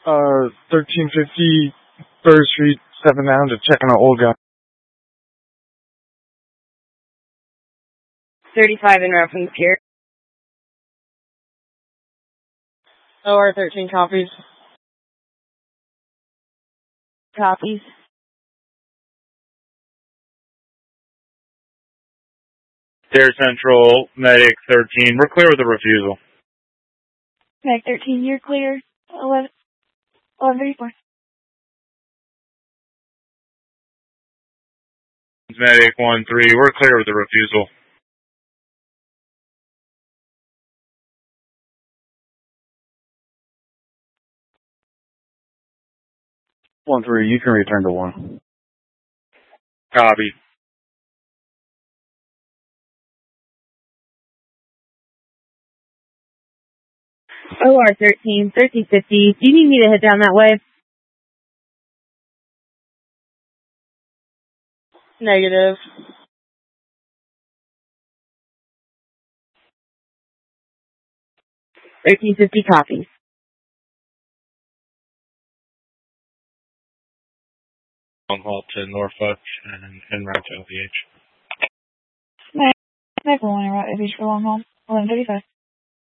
1350 3rd Street, 7 down to check on an old guy. 35 in route from the pier. OR 13 copies. Copies. Air Central, Medic 13, we're clear with the refusal. Medic 13, you're clear. 1134. Medic 1-3, we're clear with the refusal. One 3, you can return to 1. Copy. OR 13, 1350. Do you need me to head down that way? Negative. 1350 copies. Long haul to Norfolk and en route to LVH. Never one en route to LVH for long haul. 1135.